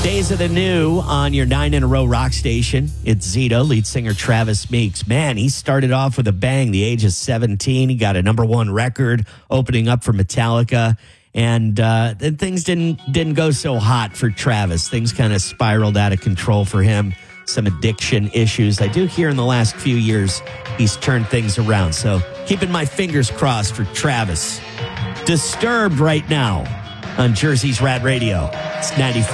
Days of the New on your 9-in-a-row rock station. It's Zito, lead singer Travis Meeks. Man, he started off with a bang. The age of 17, he got a #1 record, opening up for Metallica, and then things didn't go so hot for Travis. Things kind of spiraled out of control for him. Some addiction issues. I do hear in the last few years he's turned things around. So keeping my fingers crossed for Travis. Disturbed right now on Jersey's Rad Radio. It's 95.